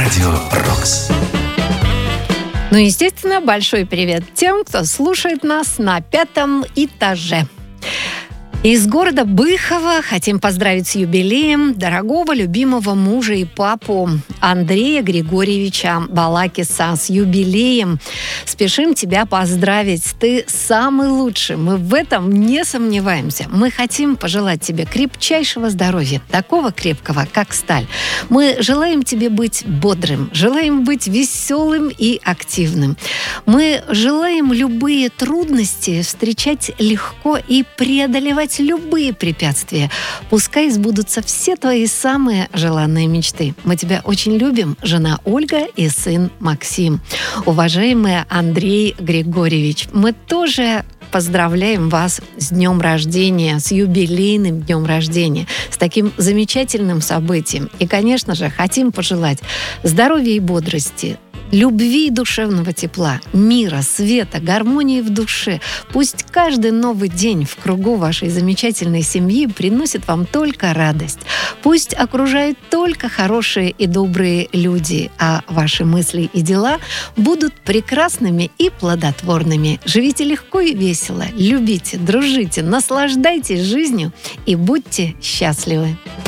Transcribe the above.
Радио «Рокс». Ну, естественно, большой привет тем, кто слушает нас на 5-м этаже. Из города Быхова хотим поздравить с юбилеем дорогого, любимого мужа и папу Андрея Григорьевича Балакиса. С юбилеем! Спешим тебя поздравить. Ты самый лучший. Мы в этом не сомневаемся. Мы хотим пожелать тебе крепчайшего здоровья, такого крепкого, как сталь. Мы желаем тебе быть бодрым, желаем быть веселым и активным. Мы желаем любые трудности встречать легко и преодолевать любые препятствия. Пускай сбудутся все твои самые желанные мечты. Мы тебя очень любим, жена Ольга и сын Максим. Уважаемый Андрей Григорьевич, мы тоже поздравляем вас с днем рождения, с юбилейным днем рождения, с таким замечательным событием. И, конечно же, хотим пожелать здоровья и бодрости, любви и душевного тепла, мира, света, гармонии в душе. Пусть каждый новый день в кругу вашей замечательной семьи приносит вам только радость. Пусть окружают только хорошие и добрые люди, а ваши мысли и дела будут прекрасными и плодотворными. Живите легко и весело, любите, дружите, наслаждайтесь жизнью и будьте счастливы.